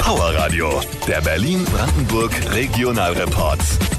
Power Radio, der Berlin-Brandenburg Regionalreport.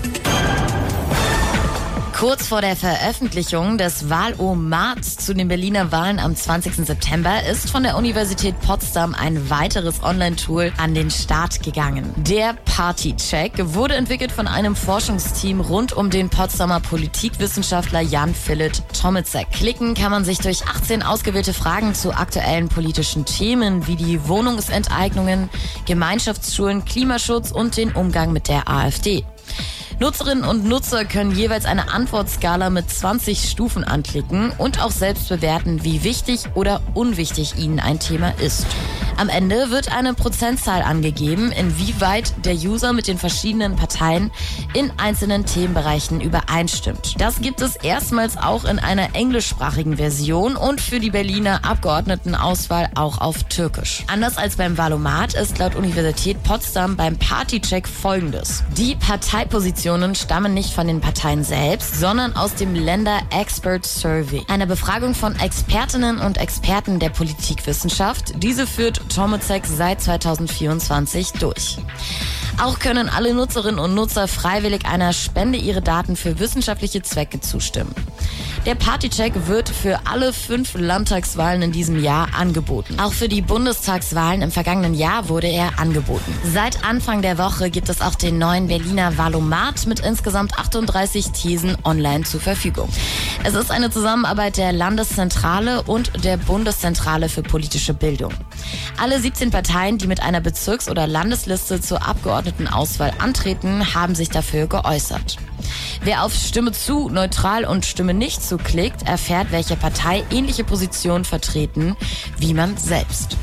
Kurz vor der Veröffentlichung des Wahlomats zu den Berliner Wahlen am 20. September ist von der Universität Potsdam ein weiteres Online-Tool an den Start gegangen. Der Partycheck wurde entwickelt von einem Forschungsteam rund um den Potsdamer Politikwissenschaftler Jan-Philipp Tomitzek. Klicken kann man sich durch 18 ausgewählte Fragen zu aktuellen politischen Themen wie die Wohnungsenteignungen, Gemeinschaftsschulen, Klimaschutz und den Umgang mit der AfD. Nutzerinnen und Nutzer können jeweils eine Antwortskala mit 20 Stufen anklicken und auch selbst bewerten, wie wichtig oder unwichtig ihnen ein Thema ist. Am Ende wird eine Prozentzahl angegeben, inwieweit der User mit den verschiedenen Parteien in einzelnen Themenbereichen übereinstimmt. Das gibt es erstmals auch in einer englischsprachigen Version und für die Berliner Abgeordnetenauswahl auch auf Türkisch. Anders als beim Wahlomat ist laut Universität Potsdam beim Partycheck Folgendes: Die Parteipositionen stammen nicht von den Parteien selbst, sondern aus dem Länder Expert Survey, einer Befragung von Expertinnen und Experten der Politikwissenschaft. Diese führt Tomitzek seit 2024 durch. Auch können alle Nutzerinnen und Nutzer freiwillig einer Spende ihre Daten für wissenschaftliche Zwecke zustimmen. Der Partycheck wird für alle 5 Landtagswahlen in diesem Jahr angeboten. Auch für die Bundestagswahlen im vergangenen Jahr wurde er angeboten. Seit Anfang der Woche gibt es auch den neuen Berliner Wahlomat mit insgesamt 38 Thesen online zur Verfügung. Es ist eine Zusammenarbeit der Landeszentrale und der Bundeszentrale für politische Bildung. Alle 17 Parteien, die mit einer Bezirks- oder Landesliste zur Abgeordnetenauswahl antreten, haben sich dafür geäußert. Wer auf Stimme zu, neutral und Stimme nicht zu klickt, erfährt, welche Partei ähnliche Positionen vertreten wie man selbst.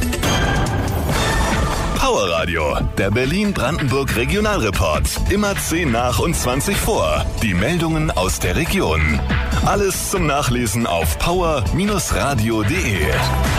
Power Radio, der Berlin-Brandenburg Regionalreport. Immer 10 nach und 20 vor. Die Meldungen aus der Region. Alles zum Nachlesen auf power-radio.de.